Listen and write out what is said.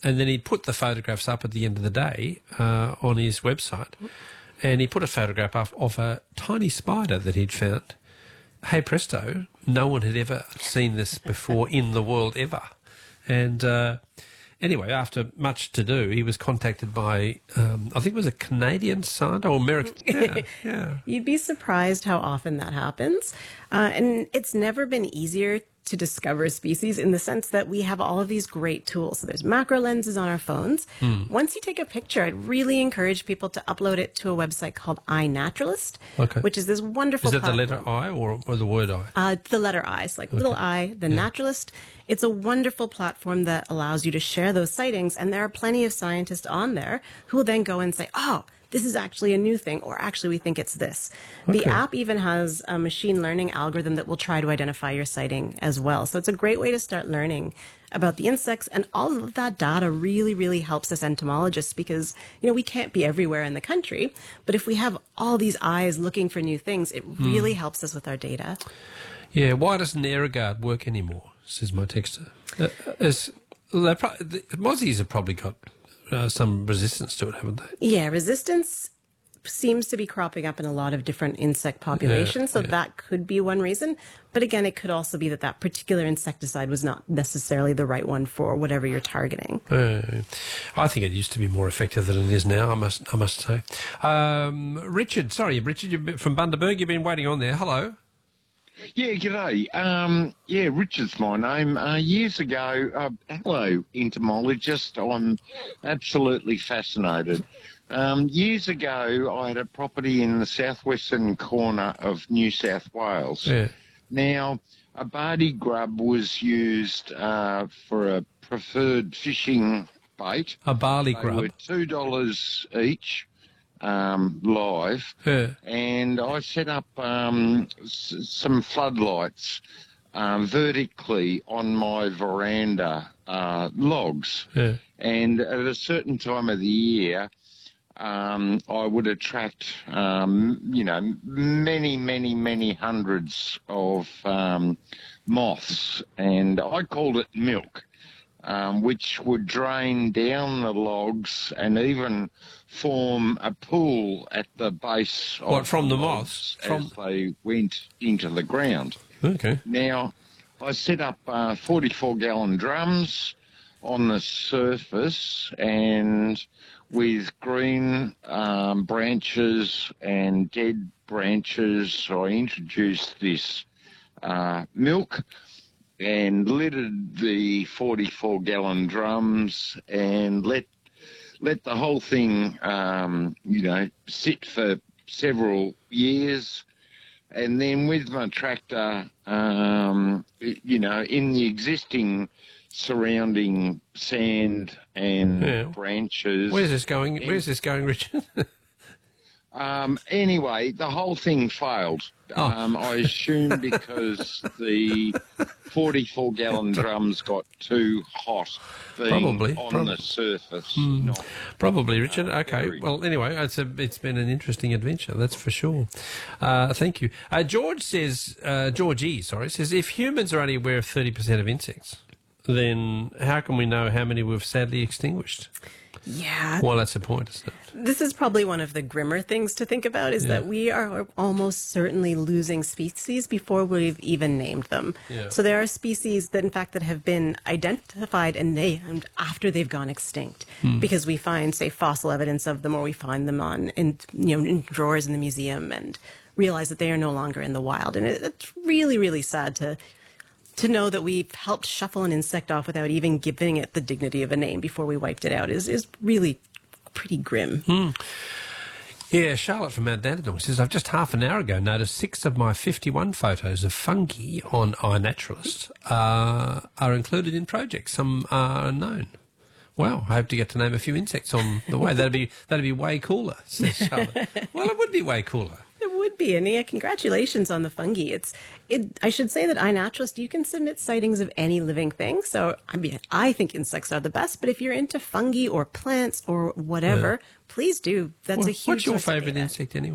and then he'd put the photographs up at the end of the day on his website, and he put a photograph up of a tiny spider that he'd found. Hey presto, no one had ever seen this before in the world ever. And anyway, after much to do, he was contacted by, I think it was a Canadian scientist or American. Yeah. You'd be surprised how often that happens. And it's never been easier to discover species in the sense that we have all of these great tools. So there's macro lenses on our phones. Once you take a picture, I'd really encourage people to upload it to a website called iNaturalist, which is this wonderful Is it platform. the letter I or the word I? The letter I, so like little I, the Naturalist. It's a wonderful platform that allows you to share those sightings, and there are plenty of scientists on there who will then go and say, oh, this is actually a new thing, or actually we think it's this. The app even has a machine learning algorithm that will try to identify your sighting as well. So it's a great way to start learning about the insects, and all of that data really, really helps us entomologists because, you know, we can't be everywhere in the country, but if we have all these eyes looking for new things, it really helps us with our data. Yeah, why doesn't AeroGuard work anymore, says my texter. The Mozzies have probably got some resistance to it, haven't they? Yeah, resistance seems to be cropping up in a lot of different insect populations, so that could be one reason. But again, it could also be that that particular insecticide was not necessarily the right one for whatever you're targeting. I think it used to be more effective than it is now, I must say. Richard, you're from Bundaberg, you've been waiting on there. Hello. Yeah, g'day. Richard's my name. Years ago, hello, entomologist. I'm absolutely fascinated. Years ago, I had a property in the southwestern corner of New South Wales. Yeah. Now, a bardy grub was used for a preferred fishing bait. A barley They grub. were $2 each. Live, and I set up some floodlights vertically on my veranda logs, and at a certain time of the year, I would attract, many hundreds of moths, and I called it milk. Which would drain down the logs and even form a pool at the base of from the moths? As they went into the ground. Okay. Now, I set up 44-gallon drums on the surface, and with green branches and dead branches, I introduced this milk and lidded the 44-gallon drums and let the whole thing, sit for several years. And then with my tractor, in the existing surrounding sand and branches. Where's this going, Richard? Anyway, the whole thing failed. I assume because the 44-gallon drums got too hot being on the surface. Probably, Richard. Okay. Well, anyway, it's been an interesting adventure, that's for sure. Thank you. George says, says, if humans are only aware of 30% of insects, then how can we know how many we've sadly extinguished? Yeah. Well, that's the point, isn't it? This is probably one of the grimmer things to think about, is that we are almost certainly losing species before we've even named them. Yeah. So there are species that, in fact, that have been identified and named after they've gone extinct, because we find, say, fossil evidence of them, or we find them in drawers in the museum and realize that they are no longer in the wild. And it's really, really sad to know that we've helped shuffle an insect off without even giving it the dignity of a name before we wiped it out is really pretty grim. Yeah, Charlotte from Mount Dandenong says, I've just half an hour ago noticed 6 of my 51 photos of fungi on iNaturalist are included in projects. Some are unknown. Wow, I hope to get to name a few insects on the way. That'd be way cooler, says Charlotte. Well, it would be way cooler. It would be, and yeah, congratulations on the fungi. I should say that iNaturalist, you can submit sightings of any living thing. So, I mean, I think insects are the best, but if you're into fungi or plants or whatever, please do. That's a huge What's your source of favourite data. insect anyway?